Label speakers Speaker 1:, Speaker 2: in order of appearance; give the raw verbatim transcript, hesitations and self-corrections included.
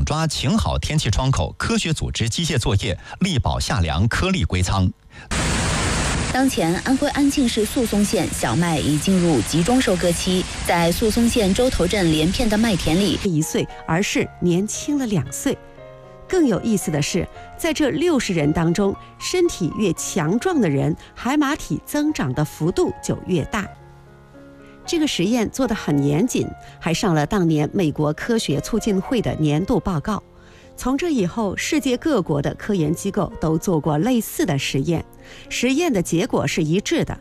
Speaker 1: 抓晴好天气窗口，科学组织机械作业，力保夏粮颗粒归仓。
Speaker 2: 当前，安徽安庆市宿松县小麦已进入集中收割期，在宿松县洲头镇连片的麦田里，
Speaker 3: 一岁，而是年轻了两岁。更有意思的是，在这六十人当中，身体越强壮的人，海马体增长的幅度就越大。这个实验做得很严谨，还上了当年美国科学促进会的年度报告。从这以后，世界各国的科研机构都做过类似的实验，实验的结果是一致的，